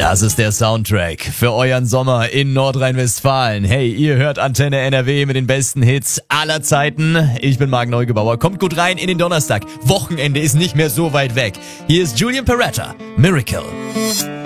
Das ist der Soundtrack für euren Sommer in Nordrhein-Westfalen. Hey, ihr hört Antenne NRW mit den besten Hits aller Zeiten. Ich bin Marc Neugebauer. Kommt gut rein in den Donnerstag. Wochenende ist nicht mehr so weit weg. Hier ist Julian Peretta, Miracle.